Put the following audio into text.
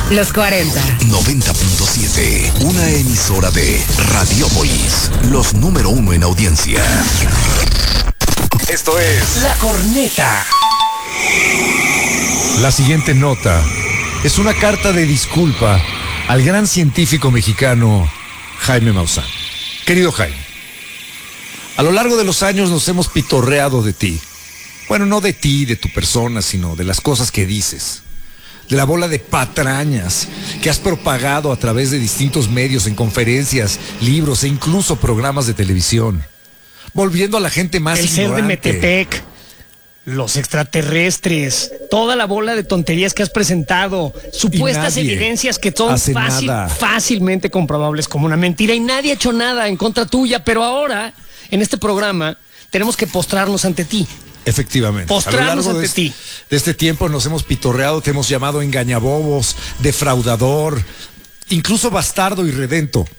Los 40. 90.7, una emisora de Radiopolis, los número uno en audiencia. Esto es La Corneta. La siguiente nota es una carta de disculpa al gran científico mexicano Jaime Maussan. Querido Jaime, a lo largo de los años nos hemos pitorreado de ti. Bueno, no de ti, de tu persona, sino de las cosas que dices. De la bola de patrañas que has propagado a través de distintos medios, en conferencias, libros e incluso programas de televisión. Volviendo a la gente más ignorante. El ser de Metepec, los extraterrestres, toda la bola de tonterías que has presentado, supuestas evidencias que son fácilmente comprobables como una mentira, y nadie ha hecho nada en contra tuya, pero ahora, en este programa, tenemos que postrarnos ante ti. Efectivamente. Postrarnos ante ti. De este tiempo nos hemos pitorreado, te hemos llamado engañabobos, defraudador, incluso bastardo y redento.